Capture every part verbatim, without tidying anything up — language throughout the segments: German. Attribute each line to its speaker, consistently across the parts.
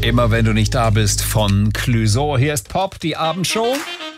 Speaker 1: Immer wenn du nicht da bist von Clouseau. Hier ist Pop, die Abendshow.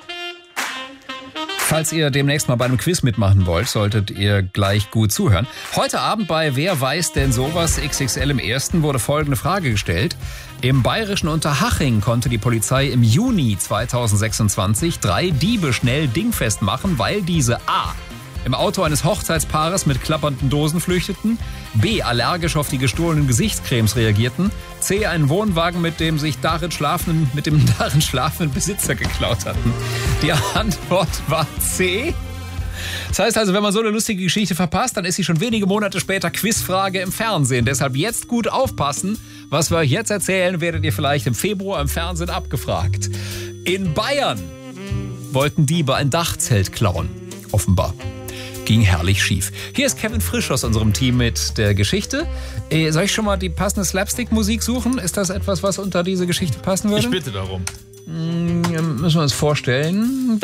Speaker 1: Falls ihr demnächst mal bei einem Quiz mitmachen wollt, solltet ihr gleich gut zuhören. Heute Abend bei Wer weiß denn sowas X X L im Ersten wurde folgende Frage gestellt. Im bayerischen Unterhaching konnte die Polizei im Juni zweitausendsechsundzwanzig drei Diebe schnell dingfest machen, weil diese A. im Auto eines Hochzeitspaares mit klappernden Dosen flüchteten, B. allergisch auf die gestohlenen Gesichtscremes reagierten, C. einen Wohnwagen mit dem sich darin schlafenden, mit dem darin schlafenden Besitzer geklaut hatten. Die Antwort war C. Das heißt also, wenn man so eine lustige Geschichte verpasst, dann ist sie schon wenige Monate später Quizfrage im Fernsehen. Deshalb jetzt gut aufpassen. Was wir euch jetzt erzählen, werdet ihr vielleicht im Februar im Fernsehen abgefragt. In Bayern wollten Diebe ein Dachzelt klauen. Offenbar. Ging herrlich schief. Hier ist Kevin Frisch aus unserem Team mit der Geschichte. Äh, soll ich schon mal die passende Slapstick-Musik suchen? Ist das etwas, was unter diese Geschichte passen würde?
Speaker 2: Ich bitte darum.
Speaker 1: Hm, müssen wir uns vorstellen.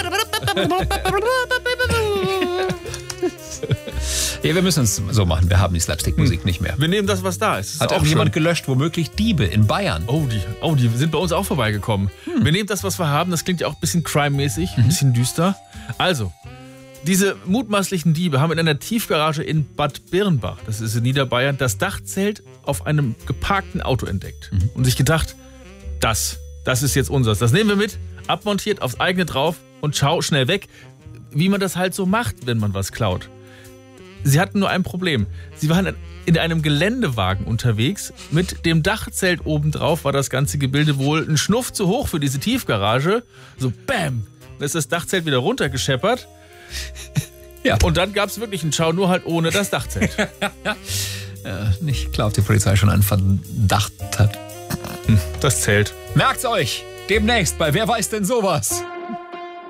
Speaker 1: Ja, wir müssen es so machen. Wir haben die Slapstick-Musik hm. nicht mehr.
Speaker 2: Wir nehmen das, was da ist. Das
Speaker 1: Hat
Speaker 2: ist
Speaker 1: auch jemand gelöscht, womöglich Diebe in Bayern.
Speaker 2: Oh die, oh, die sind bei uns auch vorbeigekommen. Hm. Wir nehmen das, was wir haben. Das klingt ja auch ein bisschen crime-mäßig, ein bisschen düster. Also, diese mutmaßlichen Diebe haben in einer Tiefgarage in Bad Birnbach, das ist in Niederbayern, das Dachzelt auf einem geparkten Auto entdeckt. Mhm. Und sich gedacht, das, das ist jetzt unseres. Das nehmen wir mit, abmontiert, aufs eigene drauf und schau, schnell weg. Wie man das halt so macht, wenn man was klaut. Sie hatten nur ein Problem. Sie waren in einem Geländewagen unterwegs. Mit dem Dachzelt obendrauf war das ganze Gebilde wohl ein Schnuff zu hoch für diese Tiefgarage. So bam, dann ist das Dachzelt wieder runtergescheppert. Ja. Und dann gab es wirklich einen Schau, nur halt ohne das Dachzelt.
Speaker 1: ja, ich glaube, die Polizei schon einen Verdacht hat.
Speaker 2: Das Zelt.
Speaker 1: Merkt's euch! Demnächst bei Wer weiß denn sowas?